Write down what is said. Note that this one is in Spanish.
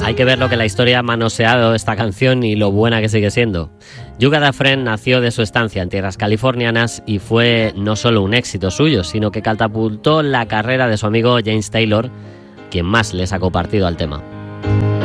Hay que ver lo que la historia ha manoseado esta canción y lo buena que sigue siendo. You Got a Friend nació de su estancia en tierras californianas y fue no solo un éxito suyo, sino que catapultó la carrera de su amigo James Taylor, quien más le sacó partido al tema.